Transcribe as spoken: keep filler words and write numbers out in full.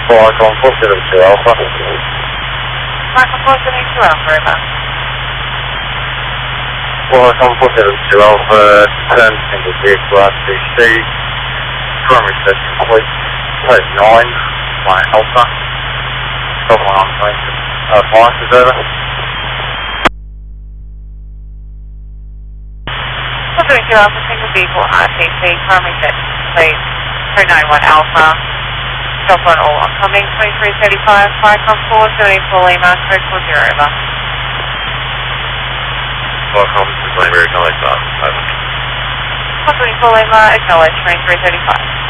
Welcome, four seven two Alpha. Michael four seven two Alpha, over. Welcome, four seven two Alpha, turn single vehicle R T C, primary test complete, code nine, my Alpha, stop one on going to uh, Vice is over. four seven two Alpha, single vehicle R T C, primary test complete, code nine one Alpha, stop one all oncoming, twenty-three thirty-five, Viacom four seven four Lima, code four zero, over. Welcome, this is Lima, acknowledge that, over. four seven four Lima, acknowledge, twenty-three thirty-five.